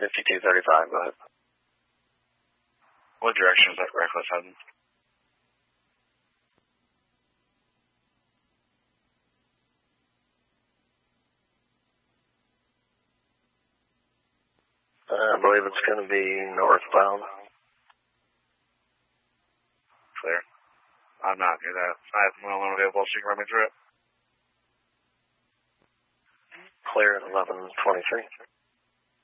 5235, go ahead. What direction is that reckless heading? I believe it's going to be northbound. Clear. I'm not near that. I have no one available, so you can run me through it. Clear at 1123.